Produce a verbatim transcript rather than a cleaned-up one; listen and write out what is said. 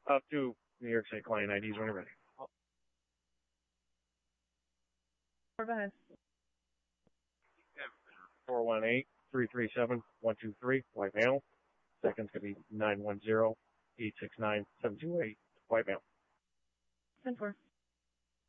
Up to New York State client I Ds when you're ready. Go ahead. four one eight, three three seven, one two three, white male. Second's going to be nine one zero, eight six nine, seven two eight, white male. ten four.